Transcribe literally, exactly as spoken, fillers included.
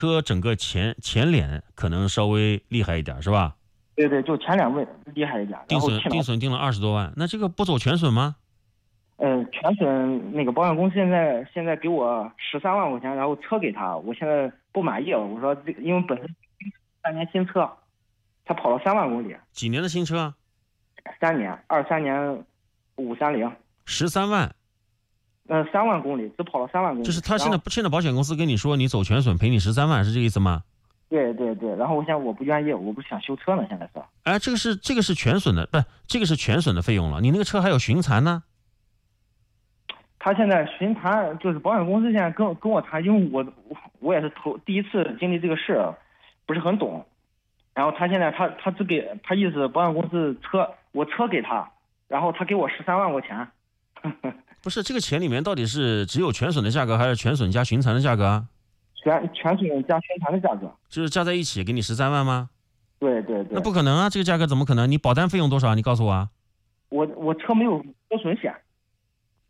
车整个前前脸可能稍微厉害一点，是吧？ 对对，就前两位厉害一点， 定损然后去哪？ 定损定了二十多万，那这个不走全损吗？ 嗯，全损那个保险公司现在现在给我十三万块钱，然后车给他，我现在不满意了。我说这个因为本身三年新车，他跑了三万公里， 几年的新车？ 三年二三年五三零， 十三万。 呃三万公里只跑了三万公里。 就是他现在然后现在保险公司跟你说你走全损赔你十三万，是这个意思吗？ 对对对，然后我现在我不愿意，我不是想修车呢，现在是。 哎，这个是这个是全损的，不是这个是全损的费用了。你那个车还有巡残呢。 他现在巡谈就是保险公司现在跟跟我谈，因为我我我也是头第一次经历这个事，不是很懂。然后他现在他他只给他意思保险公司车我车给他，然后他给我十三万块钱。 不是这个钱里面到底是只有全损的价格，还是全损加巡残的价格啊？ 全全损加宣传的价格。 就是加在一起给你十三万吗？ 对对对。 那不可能啊，这个价格怎么可能？你保单费用多少？你告诉我啊。 我我车没有车损险。